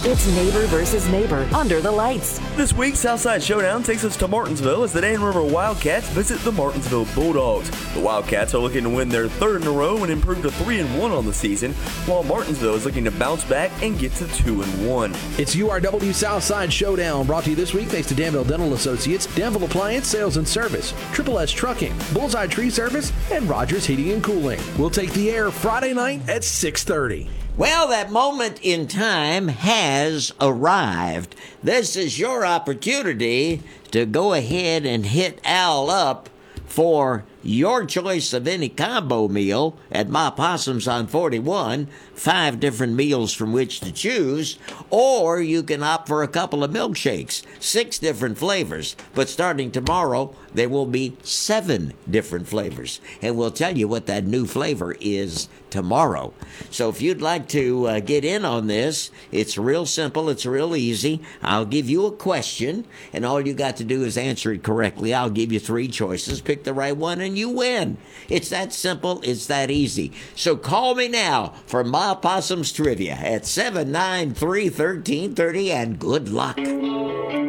It's neighbor versus neighbor under the lights. This week's Southside Showdown takes us to Martinsville as the Dan River Wildcats visit the Martinsville Bulldogs. The Wildcats are looking to win their third in a row and improve to 3-1 on the season, while Martinsville is looking to bounce back and get to 2-1. It's URW Southside Showdown, brought to you this week thanks to Danville Dental Associates, Danville Appliance Sales and Service, Triple S Trucking, Bullseye Tree Service, and Rogers Heating and Cooling. We'll take the air Friday night at 6:30. Well, that moment in time has arrived. This is your opportunity to go ahead and hit Al up for your choice of any combo meal at My Possums on 41, 5 different meals from which to choose, or you can opt for a couple of milkshakes, 6 different flavors, but starting tomorrow, there will be 7 different flavors, and we'll tell you what that new flavor is tomorrow. So if you'd like to get in on this, it's real simple, it's real easy. I'll give you a question, and all you got to do is answer it correctly. I'll give you 3 choices, pick the right one, and you win. It's that simple, it's that easy. So call me now for My Possums Trivia at 793-1330, and good luck.